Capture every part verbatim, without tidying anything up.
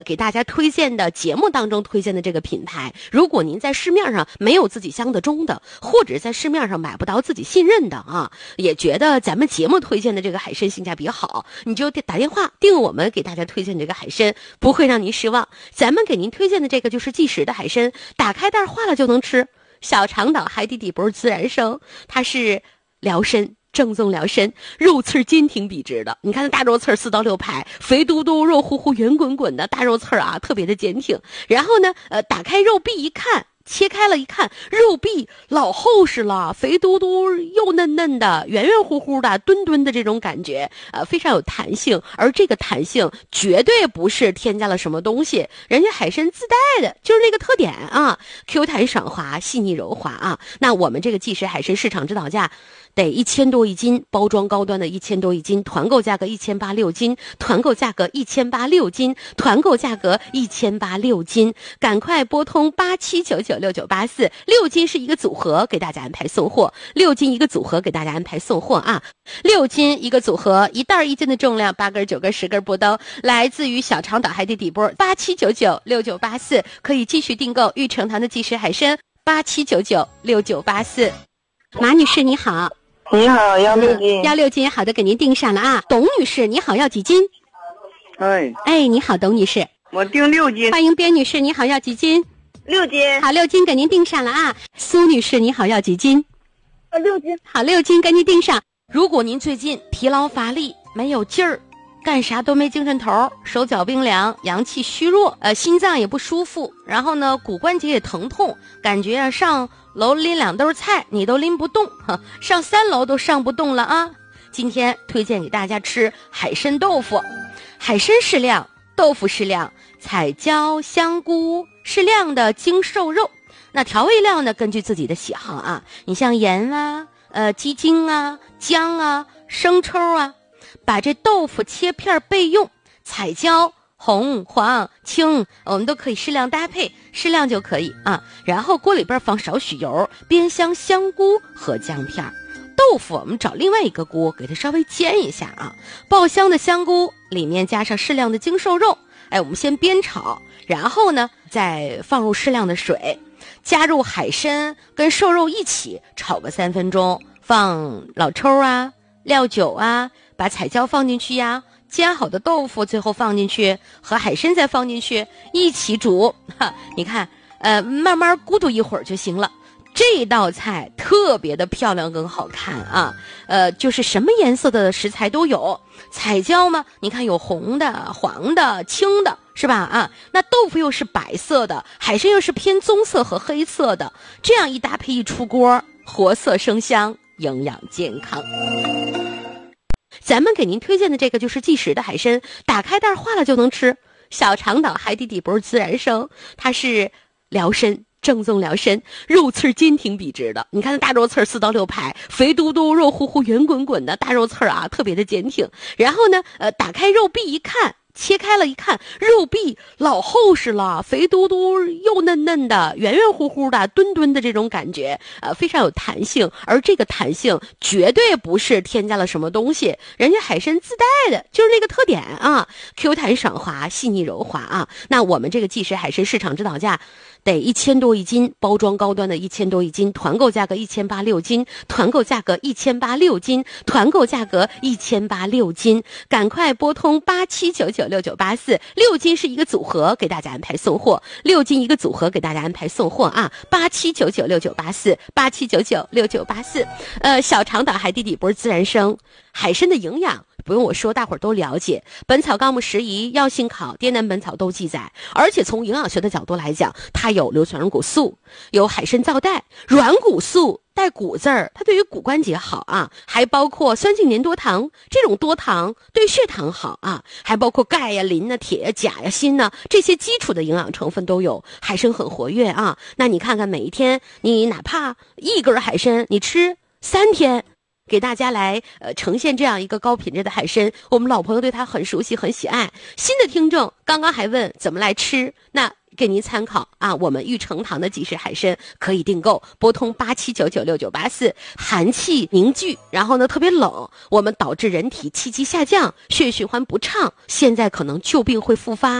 给大家推荐的节目当中推荐的这个品牌，如果您在市面上没有自己相得中的，或者在市面上买不到自己信任的啊，也觉得咱们节目推荐的这个海参性价比好，你就打电话订我们给大家推荐这个海参，不会让您失望。咱们给您推荐的这个就是即食的海参，打开袋化了就能吃，小长岛海底底部自然生，它是辽参，正宗辽参，肉刺坚挺笔直的。你看那大肉刺四到六排，肥嘟嘟、肉乎乎、圆滚滚的大肉刺啊，特别的坚挺。然后呢，呃，打开肉壁一看，切开了一看，肉壁老厚实了，肥嘟嘟又嫩嫩的，圆圆乎乎的，墩墩的这种感觉，呃，非常有弹性。而这个弹性绝对不是添加了什么东西，人家海参自带的就是那个特点啊 ，Q 弹爽滑，细腻柔滑啊。那我们这个即食海参市场指导价得一千多一斤，包装高端的一千多一斤，团购价格一千八六斤，团购价格一千八六斤，团购价格一千八六斤，赶快拨通八七九九六九八四，六斤是一个组合，给大家安排送货，六斤一个组合给大家安排送货啊，六斤一个组合，一袋一斤的重量，八根九根十根不等，来自于小长岛海底底部八七九九六九八四，可以继续订购玉成堂的即食海参八七九九六九八四。马女士你好。 你好，要六斤。 要六斤，好的，给您订上了啊。董女士，你好，要几斤？ 哎， 哎，你好，董女士。 我订六斤。 欢迎边女士，你好，要几斤？ 六斤。 好，六斤给您订上了啊。苏女士，你好，要几斤？ 啊，六斤。 好，六斤给您订上。如果您最近疲劳乏力，没有劲儿，干啥都没精神头，手脚冰凉，阳气虚弱，呃，心脏也不舒服，然后呢，骨关节也疼痛，感觉啊上楼拎两兜菜你都拎不动，上三楼都上不动了啊！今天推荐给大家吃海参豆腐，海参适量，豆腐适量，彩椒、香菇适量的精瘦肉。那调味料呢，根据自己的喜好啊，你像盐啊、呃鸡精啊、姜啊、生抽啊，把这豆腐切片备用，彩椒红、黄、青，我们都可以适量搭配，适量就可以啊。然后锅里边放少许油，煸香香菇和姜片。豆腐我们找另外一个锅，给它稍微煎一下啊。爆香的香菇里面加上适量的精瘦肉，哎，我们先煸炒，然后呢再放入适量的水，加入海参跟瘦肉一起炒个三分钟，放老抽啊、料酒啊，把彩椒放进去呀。煎好的豆腐最后放进去，和海参再放进去一起煮，哈，你看，呃，慢慢咕嘟一会儿就行了。这道菜特别的漂亮跟好看啊，呃，就是什么颜色的食材都有。彩椒嘛，你看有红的、黄的、青的，是吧？啊，那豆腐又是白色的，海参又是偏棕色和黑色的，这样一搭配一出锅，活色生香，营养健康。咱们给您推荐的这个就是即食的海参，打开袋化了就能吃，小长岛海底底部自然生，它是辽参，正宗辽参，肉刺坚挺笔直的。你看那大肉刺四到六排，肥嘟嘟、肉乎乎、圆滚滚的大肉刺啊，特别的坚挺。然后呢，呃，打开肉壁一看，切开了一看，肉壁老厚实了，肥嘟嘟又嫩嫩的，圆圆乎乎的，墩墩的这种感觉，呃，非常有弹性。而这个弹性绝对不是添加了什么东西，人家海参自带的就是那个特点啊 ，Q 弹爽滑，细腻柔滑啊。那我们这个即食海参市场指导价得一千多一斤，包装高端的一千多一斤，团购价格一千八六斤，团购价格一千八六斤，团购价格一千八六斤，赶快拨通八七九九六九八四，六斤是一个组合，给大家安排送货，六斤一个组合给大家安排送货啊，八七九九六九八四，八七九九六九八四，呃，小长岛海底底部自然生，海参的营养不用我说，大伙儿都了解，《本草纲目拾遗》《药性考》《滇南本草》都记载，而且从营养学的角度来讲，它有硫酸软骨素，有海参皂带，软骨素带骨字儿，它对于骨关节好啊，还包括酸性粘多糖，这种多糖对血糖好啊，还包括钙呀、磷呐、铁呀、钾呀、锌呐，这些基础的营养成分都有，海参很活跃啊。那你看看每一天，你哪怕一根海参，你吃三天。给大家来呃呈现这样一个高品质的海参，我们老朋友对它很熟悉很喜爱。新的听众刚刚还问怎么来吃，那给您参考啊，我们玉成堂的即食海参可以订购，拨通八七九九六九八四。寒气凝聚，然后呢特别冷，我们导致人体气机下降，血液循环不畅，现在可能旧病会复发。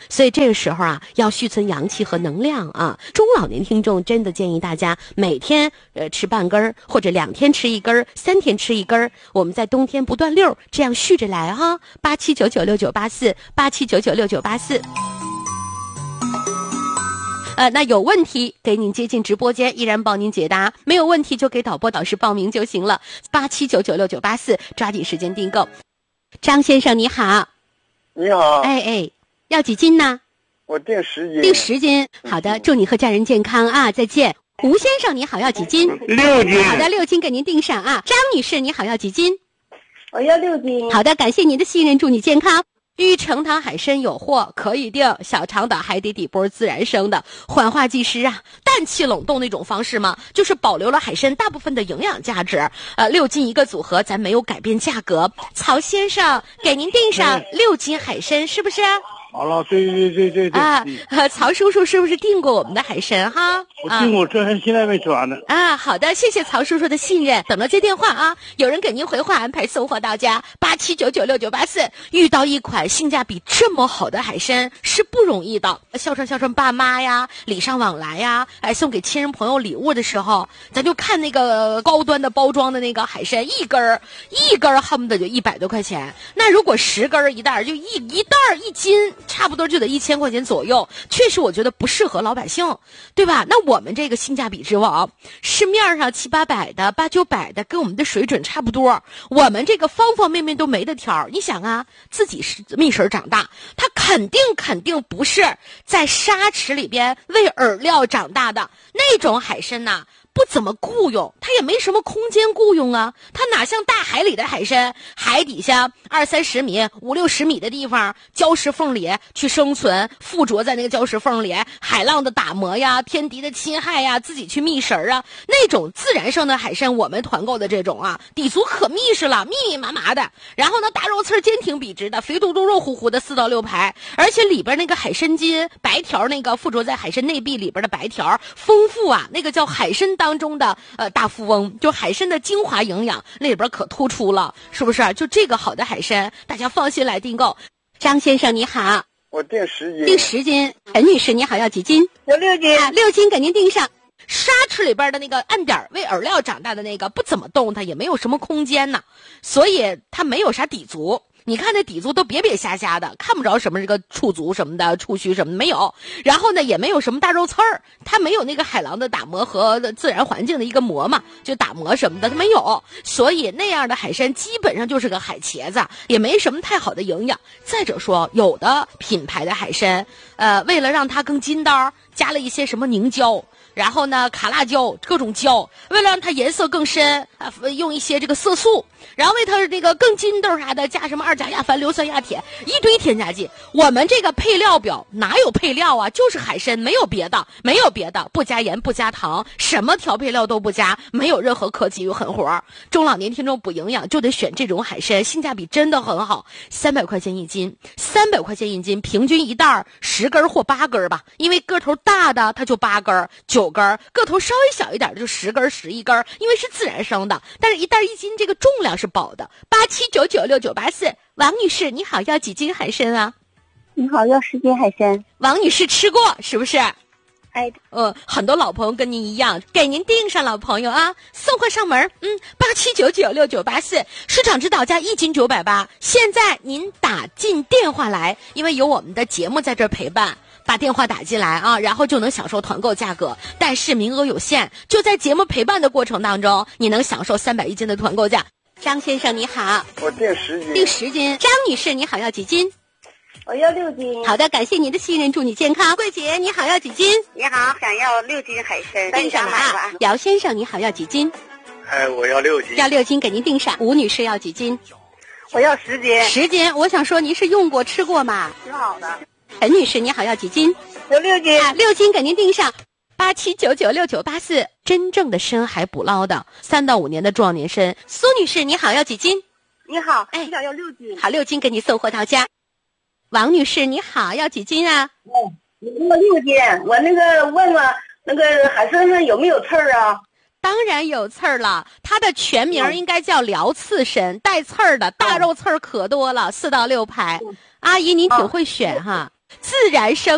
所以这个时候啊，要蓄存阳气和能量啊。中老年听众真的建议大家每天呃吃半根儿，或者两天吃一根儿，三天吃一根儿。我们在冬天不断溜，这样续着来哈。八七九九六九八四，八七九九六九八四。呃，那有问题给您接进直播间，依然帮您解答；没有问题就给导播导师报名就行了。八七九九六九八四，抓紧时间订购。张先生你好。 你好。 哎哎，要几斤呢？ 我订十斤。 订十斤。好的，祝你和家人健康啊！再见。吴先生你好，要几斤？ 六斤。 好的，六斤给您订上啊。张女士你好，要几斤？ 我要六斤。 好的，感谢您的信任，祝你健康。玉成堂海参有货可以订，小长岛海底底波自然生的，缓化即食啊，氮气冷冻那种方式嘛，就是保留了海参大部分的营养价值。呃，六斤一个组合，咱没有改变价格。曹先生，给您订上六斤海参，是不是？ 好了，对对对对对啊，呃，曹叔叔是不是订过我们的海参哈？ 我订过，这还现在没吃完呢。 啊，好的，谢谢曹叔叔的信任，等着接电话啊，有人给您回话安排送货到家。八七九九六九八四，遇到一款性价比这么好的海参是不容易的，孝顺孝顺爸妈呀，礼尚往来呀，哎，送给亲人朋友礼物的时候，咱就看那个高端的包装的那个海参，一根儿一根儿恨不得就一百多块钱，那如果十根儿一袋儿，就一一袋儿一斤。差不多就得一千块钱左右，确实我觉得不适合老百姓，对吧？那我们这个性价比之王，市面上七八百的、八九百的，跟我们的水准差不多。我们这个方方面面都没得挑。你想啊，自己是蜜食长大，它肯定肯定不是在沙池里边喂饵料长大的那种海参呐。不怎么雇佣，它也没什么空间雇佣啊，它哪像大海里的海参，海底下二三十米、五六十米的地方，礁石缝里去生存，附着在那个礁石缝里，海浪的打磨呀，天敌的侵害呀，自己去觅食啊，那种自然生的海参，我们团购的这种啊，底足可密实了，密密麻麻的，然后呢，大肉刺坚挺笔直的，肥嘟嘟肉乎乎的四到六排，而且里边那个海参筋白条，那个附着在海参内壁里边的白条丰富啊，那个叫海参当中的呃大富翁，就海参的精华营养那里边可突出了，是不是？就这个好的海参，大家放心来订购。张先生你好， 我订十斤。 订十斤。陈女士你好，要几斤？ 要六斤。 啊，六斤给您订上。沙池里边的那个按点喂饵料长大的那个不怎么动，它也没有什么空间呢，所以它没有啥底足。你看那底足都瘪瘪瞎瞎的，看不着什么这个触足什么的，触须什么的没有。然后呢，也没有什么大肉刺儿，它没有那个海狼的打磨和自然环境的一个磨嘛，就打磨什么的它没有。所以那样的海参基本上就是个海茄子，也没什么太好的营养。再者说，有的品牌的海参，呃，为了让它更筋道，加了一些什么凝胶。然后呢，卡辣椒各种胶，为了让它颜色更深啊，用一些这个色素，然后为它这个更筋道啥的，加什么二甲亚矾硫酸亚铁，一堆添加剂。我们这个配料表哪有配料啊？就是海参，没有别的，没有别的，不加盐不加糖，什么调配料都不加，没有任何科技与狠活。中老年听众补营养就得选这种海参，性价比真的很好，三百块钱一斤，三百块钱一斤，平均一袋十根或八根吧，因为个头大的它就八根，九根，个头稍微小一点的就十根十一根，因为是自然生的，但是一袋一斤这个重量是保的。八七九九六九八四，王女士你好，要几斤海参啊？ 你好，要十斤海参。 王女士吃过是不是？ 哎， 呃，很多老朋友跟您一样，给您订上，老朋友啊，送货上门。嗯，八七九九六九八四，市场指导价一斤九百八，现在您打进电话来，因为有我们的节目在这儿陪伴。把电话打进来啊，然后就能享受团购价格，但是名额有限，就在节目陪伴的过程当中，你能享受三百一斤的团购价。张先生你好， 我订十斤。 订十斤。张女士你好，要几斤？ 我要六斤。 好的，感谢您的信任，祝你健康。桂姐你好，要几斤？ 你好，想要六斤海参。 订上了啊。姚先生你好，要几斤？ 哎，我要六斤。 要六斤，给您订上。吴女士要几斤？ 我要十斤。 十斤，我想说您是用过吃过吗？ 挺好的。 陈女士你好，要几斤？ 有六斤。 啊，六斤给您订上。八七九九六九八四，真正的深海捕捞的三到五年的壮年参。苏女士你好，要几斤？ 你好， 哎， 我想要六斤。 好，六斤给你送货到家。王女士你好，要几斤啊？ 哦，我六斤。我那个问问那个海参上有没有刺儿啊？ 当然有刺儿了，它的全名应该叫辽刺参，带刺儿的大肉刺儿可多了，四到六排。阿姨您挺会选哈。 自然生